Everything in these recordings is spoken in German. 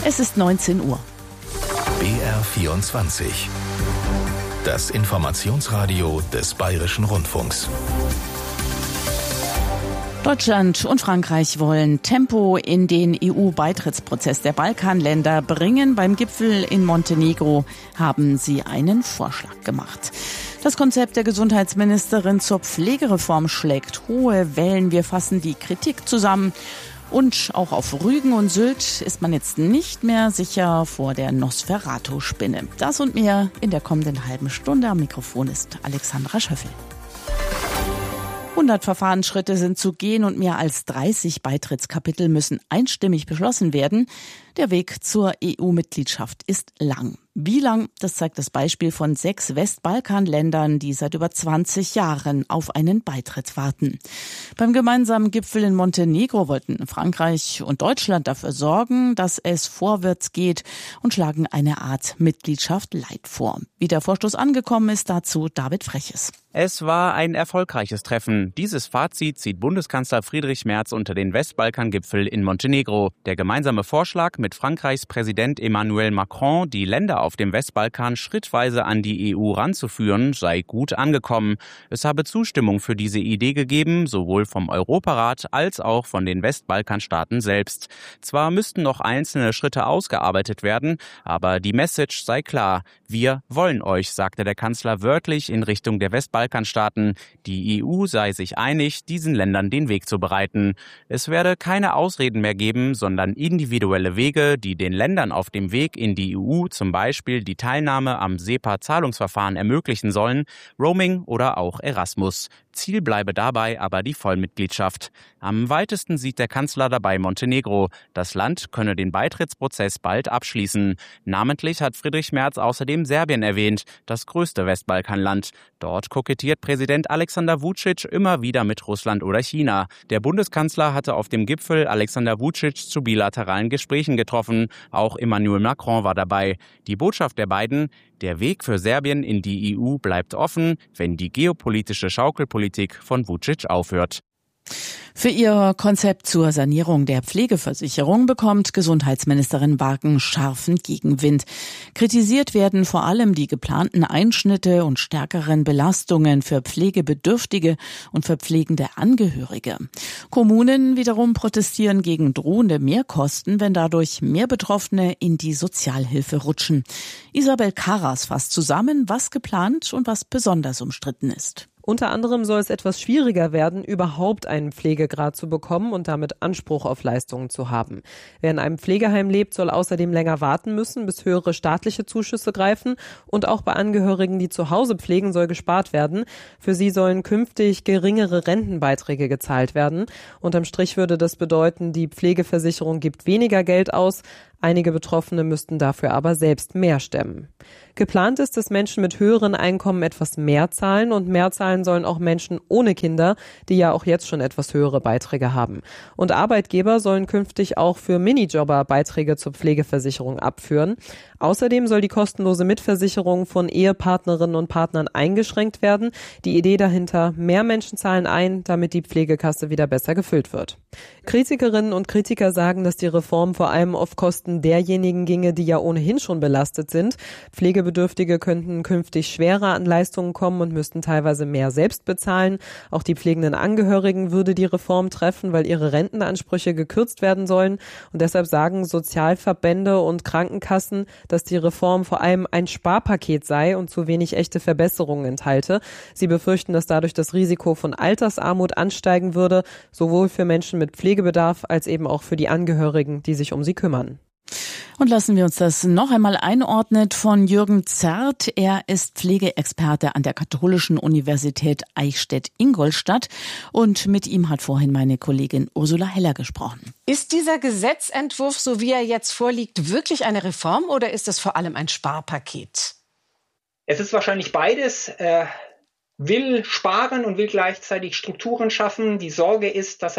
Es ist 19 Uhr. BR24. Das Informationsradio des Bayerischen Rundfunks. Deutschland und Frankreich wollen Tempo in den EU-Beitrittsprozess der Balkanländer bringen. Beim Gipfel in Montenegro haben sie einen Vorschlag gemacht. Das Konzept der Gesundheitsministerin zur Pflegereform schlägt hohe Wellen. Wir fassen die Kritik zusammen. Und auch auf Rügen und Sylt ist man jetzt nicht mehr sicher vor der Nosferatu-Spinne. Das und mehr in der kommenden halben Stunde. Am Mikrofon ist Alexandra Schöffel. 100 Verfahrensschritte sind zu gehen und mehr als 30 Beitrittskapitel müssen einstimmig beschlossen werden. Der Weg zur EU-Mitgliedschaft ist lang. Wie lang, das zeigt das Beispiel von 6 Westbalkanländern, die seit über 20 Jahren auf einen Beitritt warten. Beim gemeinsamen Gipfel in Montenegro wollten Frankreich und Deutschland dafür sorgen, dass es vorwärts geht und schlagen eine Art Mitgliedschaft light vor. Wie der Vorstoß angekommen ist, dazu David Freches. Es war ein erfolgreiches Treffen. Dieses Fazit zieht Bundeskanzler Friedrich Merz unter den Westbalkan-Gipfel in Montenegro. Der gemeinsame Vorschlag mit Frankreichs Präsident Emmanuel Macron, die Länder auf dem Westbalkan schrittweise an die EU ranzuführen, sei gut angekommen. Es habe Zustimmung für diese Idee gegeben, sowohl vom Europarat als auch von den Westbalkanstaaten selbst. Zwar müssten noch einzelne Schritte ausgearbeitet werden, aber die Message sei klar. Wir wollen euch, sagte der Kanzler wörtlich in Richtung der Westbalkanstaaten. Die EU sei sich einig, diesen Ländern den Weg zu bereiten. Es werde keine Ausreden mehr geben, sondern individuelle Wege, die den Ländern auf dem Weg in die EU zum Beispiel die Teilnahme am SEPA-Zahlungsverfahren ermöglichen sollen, Roaming oder auch Erasmus. Ziel bleibe dabei aber die Vollmitgliedschaft. Am weitesten sieht der Kanzler dabei Montenegro. Das Land könne den Beitrittsprozess bald abschließen. Namentlich hat Friedrich Merz außerdem Serbien erwähnt, das größte Westbalkanland. Dort kokettiert Präsident Alexander Vučić immer wieder mit Russland oder China. Der Bundeskanzler hatte auf dem Gipfel Alexander Vučić zu bilateralen Gesprächen getroffen. Auch Emmanuel Macron war dabei. Die Botschaft der beiden: Der Weg für Serbien in die EU bleibt offen, wenn die geopolitische Schaukelpolitik von Vučić aufhört. Für ihr Konzept zur Sanierung der Pflegeversicherung bekommt Gesundheitsministerin Barken scharfen Gegenwind. Kritisiert werden vor allem die geplanten Einschnitte und stärkeren Belastungen für Pflegebedürftige und für pflegende Angehörige. Kommunen wiederum protestieren gegen drohende Mehrkosten, wenn dadurch mehr Betroffene in die Sozialhilfe rutschen. Isabel Karas fasst zusammen, was geplant und was besonders umstritten ist. Unter anderem soll es etwas schwieriger werden, überhaupt einen Pflegegrad zu bekommen und damit Anspruch auf Leistungen zu haben. Wer in einem Pflegeheim lebt, soll außerdem länger warten müssen, bis höhere staatliche Zuschüsse greifen. Und auch bei Angehörigen, die zu Hause pflegen, soll gespart werden. Für sie sollen künftig geringere Rentenbeiträge gezahlt werden. Unterm Strich würde das bedeuten, die Pflegeversicherung gibt weniger Geld aus. Einige Betroffene müssten dafür aber selbst mehr stemmen. Geplant ist, dass Menschen mit höheren Einkommen etwas mehr zahlen, und mehr zahlen sollen auch Menschen ohne Kinder, die ja auch jetzt schon etwas höhere Beiträge haben. Und Arbeitgeber sollen künftig auch für Minijobber Beiträge zur Pflegeversicherung abführen. Außerdem soll die kostenlose Mitversicherung von Ehepartnerinnen und Partnern eingeschränkt werden. Die Idee dahinter: mehr Menschen zahlen ein, damit die Pflegekasse wieder besser gefüllt wird. Kritikerinnen und Kritiker sagen, dass die Reform vor allem auf Kosten derjenigen ginge, die ja ohnehin schon belastet sind. Pflegebedürftige könnten künftig schwerer an Leistungen kommen und müssten teilweise mehr selbst bezahlen. Auch die pflegenden Angehörigen würde die Reform treffen, weil ihre Rentenansprüche gekürzt werden sollen. Und deshalb sagen Sozialverbände und Krankenkassen, dass die Reform vor allem ein Sparpaket sei und zu wenig echte Verbesserungen enthalte. Sie befürchten, dass dadurch das Risiko von Altersarmut ansteigen würde, sowohl für Menschen mit Pflegebedarf als eben auch für die Angehörigen, die sich um sie kümmern. Und lassen wir uns das noch einmal einordnen von Jürgen Zerrt. Er ist Pflegeexperte an der Katholischen Universität Eichstätt-Ingolstadt und mit ihm hat vorhin meine Kollegin Ursula Heller gesprochen. Ist dieser Gesetzentwurf, so wie er jetzt vorliegt, wirklich eine Reform oder ist es vor allem ein Sparpaket? Es ist wahrscheinlich beides. Er will sparen und will gleichzeitig Strukturen schaffen. Die Sorge ist, dass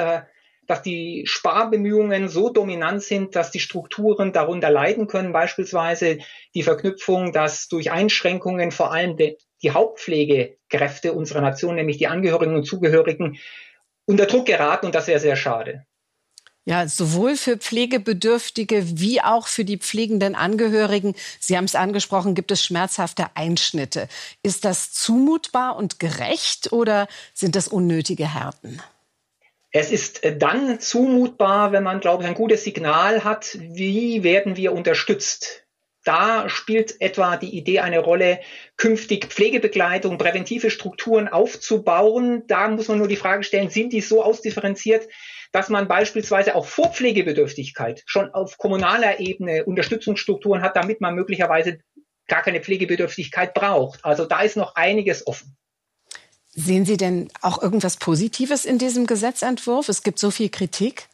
die Sparbemühungen so dominant sind, dass die Strukturen darunter leiden können. Beispielsweise die Verknüpfung, dass durch Einschränkungen vor allem die Hauptpflegekräfte unserer Nation, nämlich die Angehörigen und Zugehörigen, unter Druck geraten, und das wäre sehr schade. Ja, sowohl für Pflegebedürftige wie auch für die pflegenden Angehörigen. Sie haben es angesprochen, gibt es schmerzhafte Einschnitte. Ist das zumutbar und gerecht oder sind das unnötige Härten? Es ist dann zumutbar, wenn man, glaube ich, ein gutes Signal hat, wie werden wir unterstützt. Da spielt etwa die Idee eine Rolle, künftig Pflegebegleitung, präventive Strukturen aufzubauen. Da muss man nur die Frage stellen, sind die so ausdifferenziert, dass man beispielsweise auch vor Pflegebedürftigkeit schon auf kommunaler Ebene Unterstützungsstrukturen hat, damit man möglicherweise gar keine Pflegebedürftigkeit braucht. Also da ist noch einiges offen. Sehen Sie denn auch irgendwas Positives in diesem Gesetzentwurf? Es gibt so viel Kritik.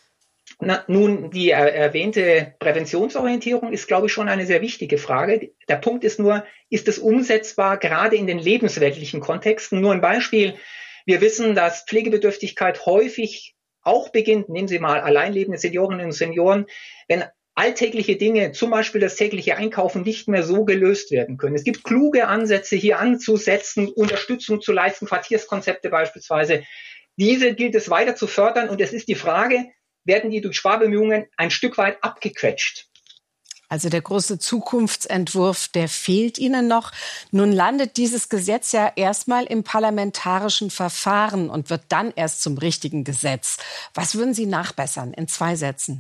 Nun, die erwähnte Präventionsorientierung ist, glaube ich, schon eine sehr wichtige Frage. Der Punkt ist nur, ist es umsetzbar, gerade in den lebensweltlichen Kontexten? Nur ein Beispiel. Wir wissen, dass Pflegebedürftigkeit häufig auch beginnt, nehmen Sie mal alleinlebende Seniorinnen und Senioren, wenn alltägliche Dinge, zum Beispiel das tägliche Einkaufen, nicht mehr so gelöst werden können. Es gibt kluge Ansätze, hier anzusetzen, Unterstützung zu leisten, Quartierskonzepte beispielsweise. Diese gilt es weiter zu fördern und es ist die Frage, werden die durch Sparbemühungen ein Stück weit abgequetscht? Also der große Zukunftsentwurf, der fehlt Ihnen noch. Nun landet dieses Gesetz ja erstmal im parlamentarischen Verfahren und wird dann erst zum richtigen Gesetz. Was würden Sie nachbessern in 2 Sätzen?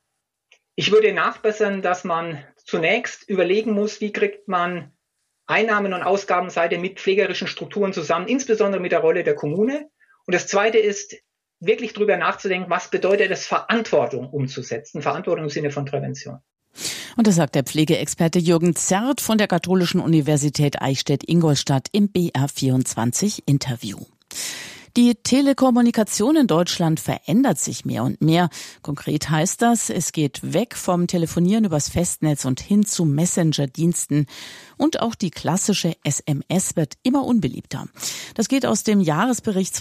Ich würde nachbessern, dass man zunächst überlegen muss, wie kriegt man Einnahmen- und Ausgabenseite mit pflegerischen Strukturen zusammen, insbesondere mit der Rolle der Kommune. Und das Zweite ist, wirklich darüber nachzudenken, was bedeutet es, Verantwortung umzusetzen, Verantwortung im Sinne von Prävention. Und das sagt der Pflegeexperte Jürgen Zerrt von der Katholischen Universität Eichstätt-Ingolstadt im BR24 Interview. Die Telekommunikation in Deutschland verändert sich mehr und mehr. Konkret heißt das, es geht weg vom Telefonieren übers Festnetz und hin zu Messenger-Diensten. Und auch die klassische SMS wird immer unbeliebter. Das geht aus dem Jahresbericht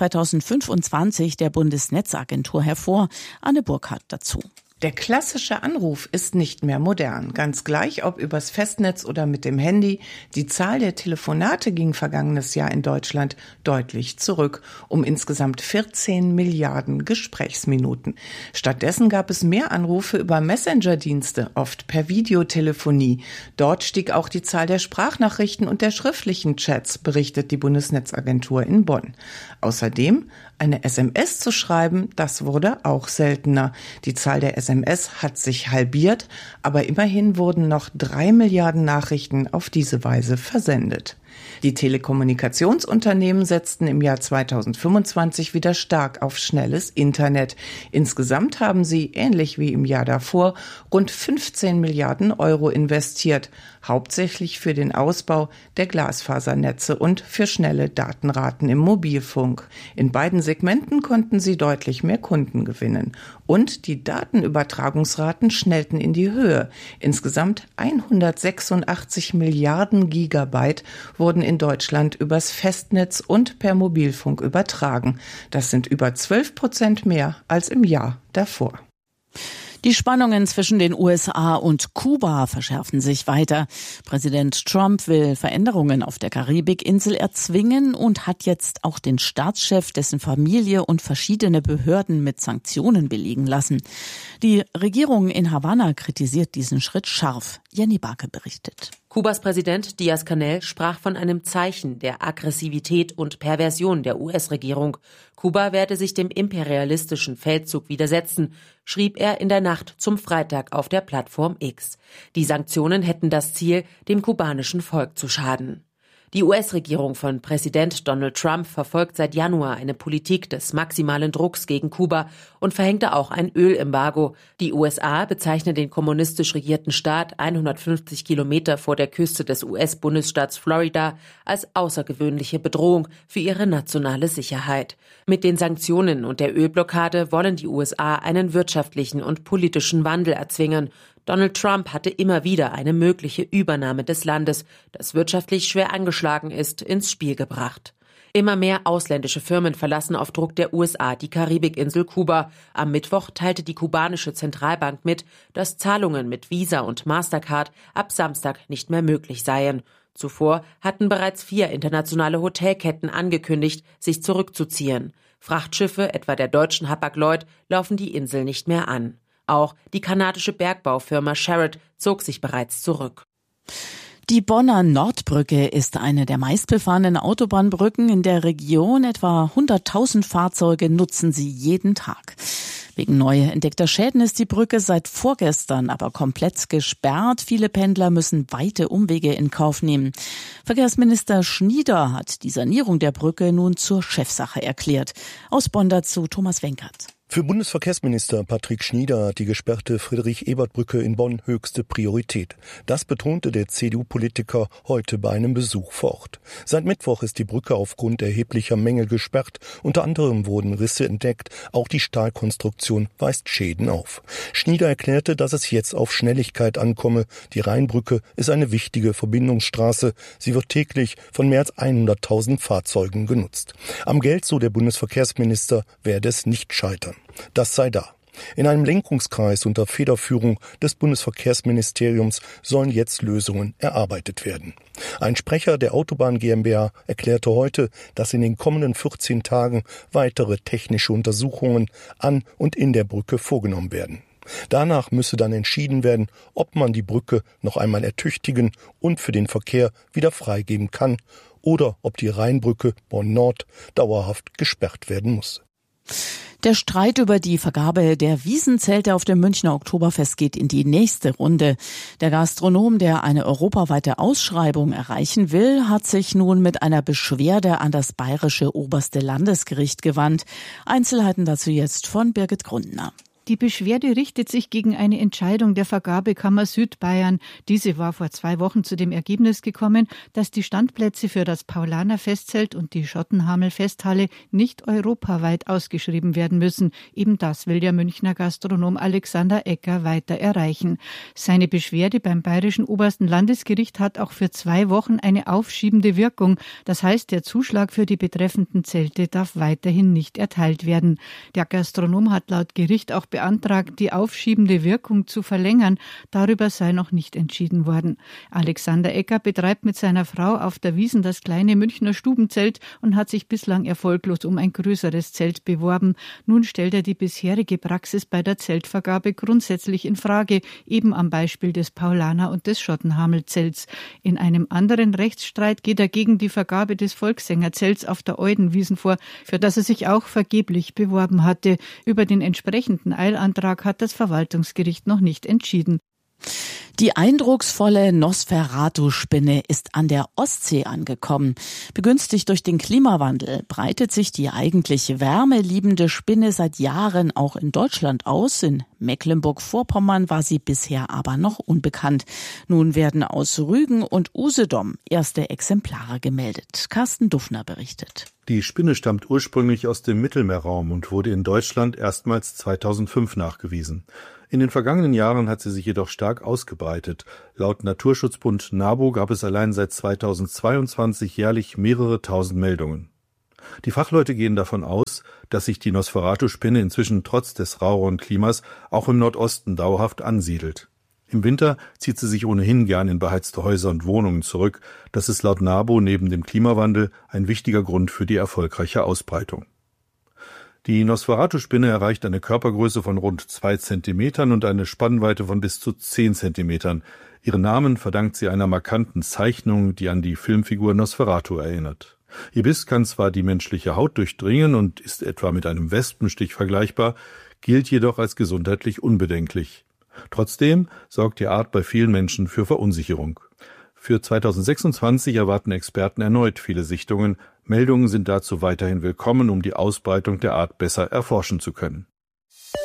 2025 der Bundesnetzagentur hervor. Anne Burkhardt dazu. Der klassische Anruf ist nicht mehr modern. Ganz gleich, ob übers Festnetz oder mit dem Handy. Die Zahl der Telefonate ging vergangenes Jahr in Deutschland deutlich zurück, um insgesamt 14 Milliarden Gesprächsminuten. Stattdessen gab es mehr Anrufe über Messenger-Dienste, oft per Videotelefonie. Dort stieg auch die Zahl der Sprachnachrichten und der schriftlichen Chats, berichtet die Bundesnetzagentur in Bonn. Außerdem eine SMS zu schreiben, das wurde auch seltener. Die Zahl der SMS hat sich halbiert, aber immerhin wurden noch 3 Milliarden Nachrichten auf diese Weise versendet. Die Telekommunikationsunternehmen setzten im Jahr 2025 wieder stark auf schnelles Internet. Insgesamt haben sie, ähnlich wie im Jahr davor, rund 15 Milliarden Euro investiert, hauptsächlich für den Ausbau der Glasfasernetze und für schnelle Datenraten im Mobilfunk. In beiden Segmenten konnten sie deutlich mehr Kunden gewinnen. Und die Datenübertragungsraten schnellten in die Höhe. Insgesamt 186 Milliarden Gigabyte wurden in Deutschland übers Festnetz und per Mobilfunk übertragen. Das sind über 12% mehr als im Jahr davor. Die Spannungen zwischen den USA und Kuba verschärfen sich weiter. Präsident Trump will Veränderungen auf der Karibikinsel erzwingen und hat jetzt auch den Staatschef, dessen Familie und verschiedene Behörden mit Sanktionen belegen lassen. Die Regierung in Havanna kritisiert diesen Schritt scharf. Jenny Barke berichtet. Kubas Präsident Díaz-Canel sprach von einem Zeichen der Aggressivität und Perversion der US-Regierung. Kuba werde sich dem imperialistischen Feldzug widersetzen, schrieb er in der Nacht zum Freitag auf der Plattform X. Die Sanktionen hätten das Ziel, dem kubanischen Volk zu schaden. Die US-Regierung von Präsident Donald Trump verfolgt seit Januar eine Politik des maximalen Drucks gegen Kuba und verhängte auch ein Ölembargo. Die USA bezeichnen den kommunistisch regierten Staat 150 Kilometer vor der Küste des US-Bundesstaats Florida als außergewöhnliche Bedrohung für ihre nationale Sicherheit. Mit den Sanktionen und der Ölblockade wollen die USA einen wirtschaftlichen und politischen Wandel erzwingen. Donald Trump hatte immer wieder eine mögliche Übernahme des Landes, das wirtschaftlich schwer angeschlagen ist, ins Spiel gebracht. Immer mehr ausländische Firmen verlassen auf Druck der USA die Karibikinsel Kuba. Am Mittwoch teilte die kubanische Zentralbank mit, dass Zahlungen mit Visa und Mastercard ab Samstag nicht mehr möglich seien. Zuvor hatten bereits 4 internationale Hotelketten angekündigt, sich zurückzuziehen. Frachtschiffe, etwa der deutschen Hapag-Lloyd, laufen die Insel nicht mehr an. Auch die kanadische Bergbaufirma Sherritt zog sich bereits zurück. Die Bonner Nordbrücke ist eine der meistbefahrenen Autobahnbrücken in der Region. Etwa 100.000 Fahrzeuge nutzen sie jeden Tag. Wegen neu entdeckter Schäden ist die Brücke seit vorgestern aber komplett gesperrt. Viele Pendler müssen weite Umwege in Kauf nehmen. Verkehrsminister Schnieder hat die Sanierung der Brücke nun zur Chefsache erklärt. Aus Bonn dazu Thomas Wenkert. Für Bundesverkehrsminister Patrick Schnieder hat die gesperrte Friedrich-Ebert-Brücke in Bonn höchste Priorität. Das betonte der CDU-Politiker heute bei einem Besuch vor Ort. Seit Mittwoch ist die Brücke aufgrund erheblicher Mängel gesperrt. Unter anderem wurden Risse entdeckt. Auch die Stahlkonstruktion weist Schäden auf. Schnieder erklärte, dass es jetzt auf Schnelligkeit ankomme. Die Rheinbrücke ist eine wichtige Verbindungsstraße. Sie wird täglich von mehr als 100.000 Fahrzeugen genutzt. Am Geld, so der Bundesverkehrsminister, werde es nicht scheitern. Das sei da. In einem Lenkungskreis unter Federführung des Bundesverkehrsministeriums sollen jetzt Lösungen erarbeitet werden. Ein Sprecher der Autobahn GmbH erklärte heute, dass in den kommenden 14 Tagen weitere technische Untersuchungen an und in der Brücke vorgenommen werden. Danach müsse dann entschieden werden, ob man die Brücke noch einmal ertüchtigen und für den Verkehr wieder freigeben kann oder ob die Rheinbrücke Bonn-Nord dauerhaft gesperrt werden muss. Der Streit über die Vergabe der Wiesenzelte auf dem Münchner Oktoberfest geht in die nächste Runde. Der Gastronom, der eine europaweite Ausschreibung erreichen will, hat sich nun mit einer Beschwerde an das bayerische oberste Landesgericht gewandt. Einzelheiten dazu jetzt von Birgit Grundner. Die Beschwerde richtet sich gegen eine Entscheidung der Vergabekammer Südbayern. Diese war vor 2 Wochen zu dem Ergebnis gekommen, dass die Standplätze für das Paulaner Festzelt und die Schottenhamel Festhalle nicht europaweit ausgeschrieben werden müssen. Eben das will der Münchner Gastronom Alexander Ecker weiter erreichen. Seine Beschwerde beim bayerischen obersten Landesgericht hat auch für 2 Wochen eine aufschiebende Wirkung. Das heißt, der Zuschlag für die betreffenden Zelte darf weiterhin nicht erteilt werden. Der Gastronom hat laut Gericht auch beantragt, die aufschiebende Wirkung zu verlängern. Darüber sei noch nicht entschieden worden. Alexander Ecker betreibt mit seiner Frau auf der Wiesn das kleine Münchner Stubenzelt und hat sich bislang erfolglos um ein größeres Zelt beworben. Nun stellt er die bisherige Praxis bei der Zeltvergabe grundsätzlich in Frage, eben am Beispiel des Paulaner und des Schottenhamel-Zelts. In einem anderen Rechtsstreit geht er gegen die Vergabe des Volkssängerzelts auf der Eudenwiesn vor, für das er sich auch vergeblich beworben hatte. Über den entsprechenden Eilantrag hat das Verwaltungsgericht noch nicht entschieden. Die eindrucksvolle Nosferatu-Spinne ist an der Ostsee angekommen. Begünstigt durch den Klimawandel breitet sich die eigentlich wärmeliebende Spinne seit Jahren auch in Deutschland aus. In Mecklenburg-Vorpommern war sie bisher aber noch unbekannt. Nun werden aus Rügen und Usedom erste Exemplare gemeldet. Carsten Dufner berichtet. Die Spinne stammt ursprünglich aus dem Mittelmeerraum und wurde in Deutschland erstmals 2005 nachgewiesen. In den vergangenen Jahren hat sie sich jedoch stark ausgebreitet. Laut Naturschutzbund NABU gab es allein seit 2022 jährlich mehrere tausend Meldungen. Die Fachleute gehen davon aus, dass sich die Nosferatu-Spinne inzwischen trotz des raueren Klimas auch im Nordosten dauerhaft ansiedelt. Im Winter zieht sie sich ohnehin gern in beheizte Häuser und Wohnungen zurück. Das ist laut NABU neben dem Klimawandel ein wichtiger Grund für die erfolgreiche Ausbreitung. Die Nosferatu-Spinne erreicht eine Körpergröße von rund 2 Zentimetern und eine Spannweite von bis zu 10 Zentimetern. Ihren Namen verdankt sie einer markanten Zeichnung, die an die Filmfigur Nosferatu erinnert. Ihr Biss kann zwar die menschliche Haut durchdringen und ist etwa mit einem Wespenstich vergleichbar, gilt jedoch als gesundheitlich unbedenklich. Trotzdem sorgt die Art bei vielen Menschen für Verunsicherung. Für 2026 erwarten Experten erneut viele Sichtungen. Meldungen sind dazu weiterhin willkommen, um die Ausbreitung der Art besser erforschen zu können.